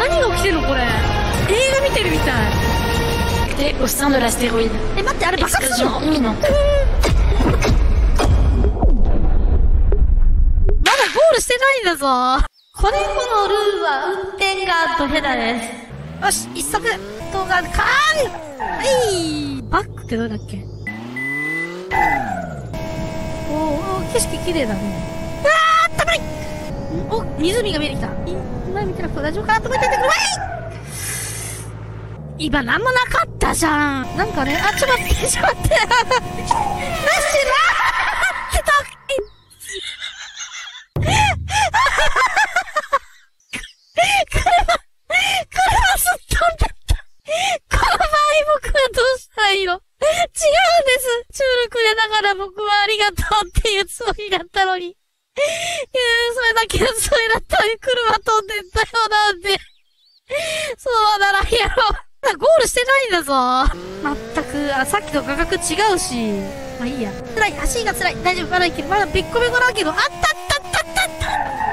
何が起きてんのこれ。映画見てるみたい。 T'es au sein de l'astéroïde. え、待って、あれ爆発すんの？ Explosion imminente. まだゴールしてないんだぞ。これこのルールは運転がドヘダです。よし、一足動画カーン。はい。バックってどうだっけ？おー、景色綺麗だね。あー、高い。お、湖が見えてきた。今見てなくて大丈夫かなと思っててくれ。今なんもなかったじゃん。なんかね、あ、ちょっと待って、ちょっと待って。なしなーって車すっ飛んだった。この場合僕はどうしたらいいの？違うんです。チュールくれながら僕はありがとうっていうつもりだったのに。それだけのつもりだったのに車飛んでったよなんて。そうならんやろ。ゴールしてないんだぞ。まったく、さっきと価格違うし。まあいいや。辛い、足が辛い。大丈夫、まだいける。まだべっこべこだけど、あったったったったった。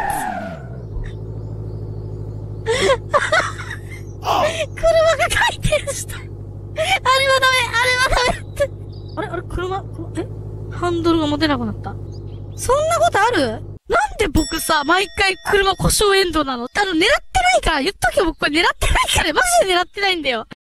車が回転した。あれはダメ、あれはダメって。あれ車、ハンドルが持てなくなった。そんなことある？なんで僕さ、毎回車故障エンドなの？狙ってないから、言っとけよ、僕これ狙ってないから、マジで狙ってないんだよ。